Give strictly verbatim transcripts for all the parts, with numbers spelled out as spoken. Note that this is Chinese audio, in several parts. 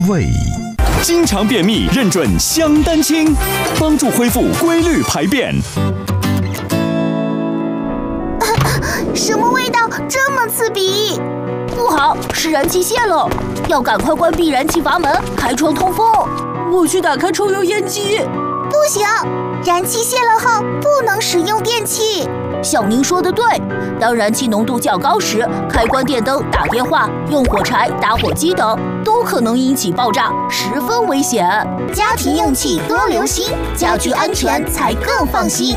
胃。 经常便秘，认准香丹清，帮助恢复规律排便。 什么味道这么刺鼻？ 不好，是燃气泄漏，要赶快关闭燃气阀门，开窗通风。 我去打开抽油烟机。 不行，燃气泄漏后不能使用电器。 小宁说的对，当燃气浓度较高时，开关电灯、打电话、用火柴、打火机等，都可能引起爆炸，十分危险。 家庭用气多留心，家居安全才更放心。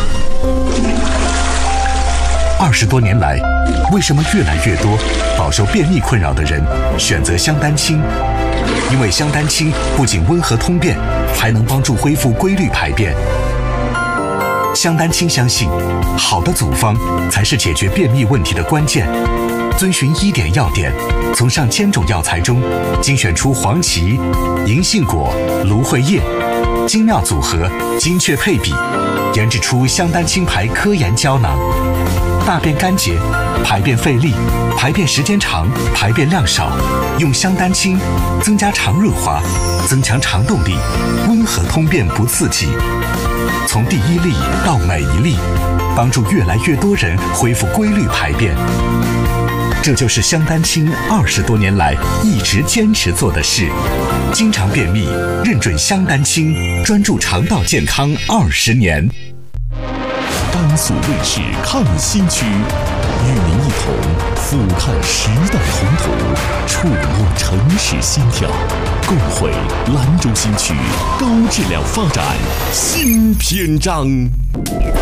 二十多年来，为什么越来越多饱受便秘困扰的人选择香丹清？因为香丹清不仅温和通便，还能帮助恢复规律排便。香丹清相信，好的组方才是解决便秘问题的关键。遵循医典要点，从上千种药材中精选出黄芪、银杏果、芦荟叶，精妙组合，精确配比，研制出香丹清牌科研胶囊。大便干结、排便费力、排便时间长、排便量少，用香丹清增加肠润滑，增强肠动力，温和通便不刺激。从第一粒到每一粒，帮助越来越多人恢复规律排便。这就是香丹清二十多年来一直坚持做的事。经常便秘，认准香丹清，专注肠道健康二十年。 甘肃卫视抗疫新区，与您一同俯瞰时代宏图，触摸城市心跳，共绘兰州新区高质量发展新篇章。